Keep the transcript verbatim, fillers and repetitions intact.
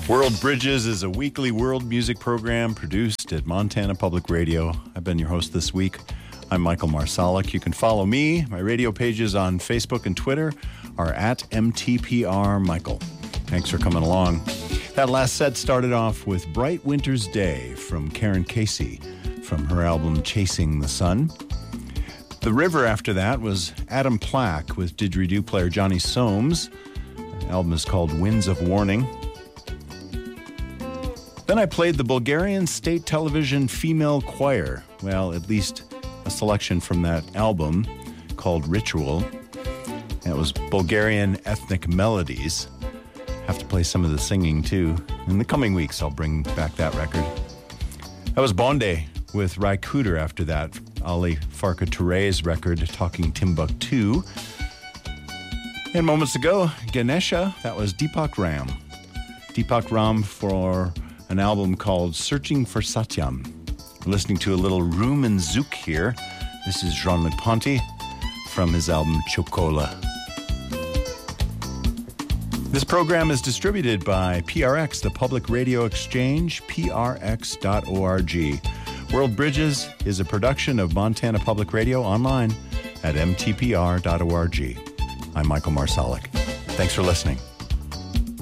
World Bridges is a weekly world music program produced at Montana Public Radio. I've been your host this week. I'm Michael Marsalic. You can follow me. My radio pages on Facebook and Twitter are at M T P R Michael. Thanks for coming along. That last set started off with Bright Winter's Day from Karen Casey from her album Chasing the Sun. The river after that was Adam Plack with didgeridoo player Johnny Soames. The album is called Winds of Warning. Then I played the Bulgarian State Television Female Choir. Well, at least a selection from that album called Ritual. It was Bulgarian ethnic melodies. Have to play some of the singing too. In the coming weeks, I'll bring back that record. That was Bonde with Rai Cooder after that. Ali Farka Touré's record, Talking Timbuktu. And moments ago, Ganesha, that was Deepak Ram. Deepak Ram for an album called Searching for Satyam. We're listening to a little Room and Zouk here. This is Jean-Luc Ponty from his album Chocola. This program is distributed by P R X, the Public Radio Exchange, P R X dot org. World Bridges is a production of Montana Public Radio online at M T P R dot org. I'm Michael Marsalic. Thanks for listening.